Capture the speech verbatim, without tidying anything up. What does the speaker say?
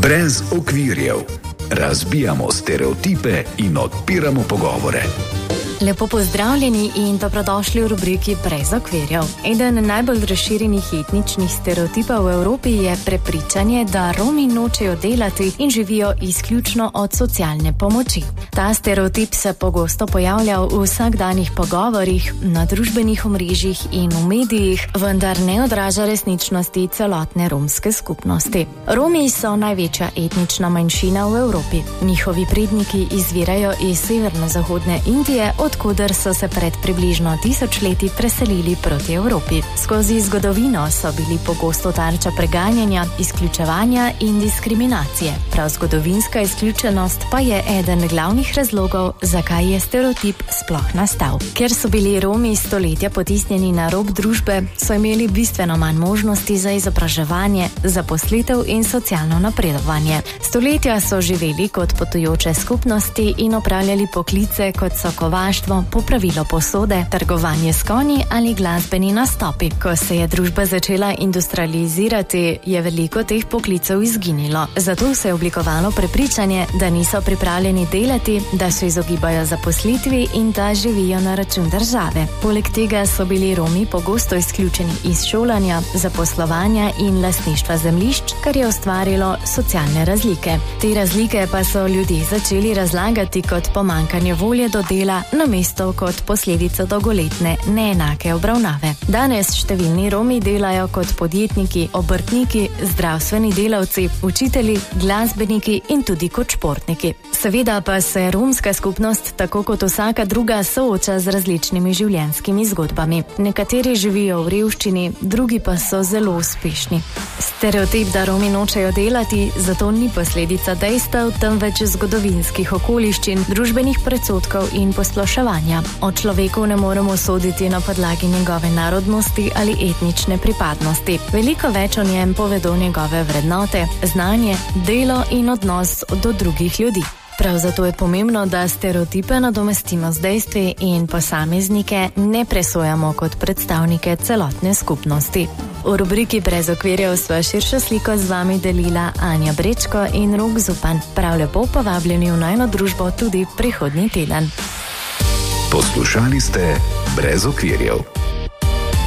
Brez okvirjev. Razbijamo stereotipe in odpiramo pogovore. Lepo pozdravljeni in dobrodošli v rubriki Brez okvirjev. Eden najbolj razširjenih etničnih stereotipov v Evropi je prepričanje, da Romi nočejo delati in živijo izključno od socialne pomoči. Ta stereotip se pogosto pojavlja v vsakdanjih pogovorih, na družbenih omrežjih in v medijih, vendar ne odraža resničnosti celotne romske skupnosti. Romi so največja etnična manjšina v Evropi. Njihovi predniki izvirajo iz severno-zahodne Indije, odkuder so se pred približno tisoč leti preselili proti Evropi. Skozi zgodovino so bili pogosto tarča preganjanja, izključevanja in diskriminacije. Prav zgodovinska izključenost pa je eden glavnih razlogov, zakaj je stereotip sploh nastal. Ker so bili Romi stoletja potisnjeni na rob družbe, so imeli bistveno manj možnosti za izobraževanje, zaposlitev in socialno napredovanje. Stoletja so živeli kot potujoče skupnosti in opravljali poklice, kot so kovaštvo, popravilo posode, trgovanje s konji ali glasbeni nastopi. Ko se je družba začela industrializirati, je veliko teh poklicev izginilo. Zato se je oblikovalo prepričanje, da niso pripravljeni delati, da se izogibajo zaposlitvi in da živijo na račun države. Poleg tega so bili Romi pogosto izključeni iz šolanja, zaposlovanja in lastništva zemljišč, kar je ustvarilo socialne razlike. Te razlike pa so ljudje začeli razlagati kot pomanjkanje volje do dela, namesto kot posledica dolgoletne neenake obravnave. Danes številni Romi delajo kot podjetniki, obrtniki, zdravstveni delavci, učitelji, glasbeniki in tudi kot športniki. Seveda pa se romska skupnost, tako kot vsaka druga, sooča z različnimi življenjskimi zgodbami. Nekateri živijo v revščini, drugi pa so zelo uspešni. Stereotip, da Romi nočejo delati, zato ni posledica dejstev, temveč zgodovinskih okoliščin, družbenih predsodkov in posploševanja. O človeku ne moremo soditi na podlagi njegove narodnosti ali etnične pripadnosti. Veliko več o njem povedo njegove vrednote, znanje, delo in odnos do drugih ljudi. Prav zato je pomembno, da stereotipe nadomestimo z dejstvi in posameznike ne presojamo kot predstavnike celotne skupnosti. V rubriki Brez okvirjev sva širšo sliko z vami delila Anja Brečko in Rok Zupan. Prav lepo povabljeni v najino družbo tudi prihodnji teden. Poslušali ste Brez okvirjev.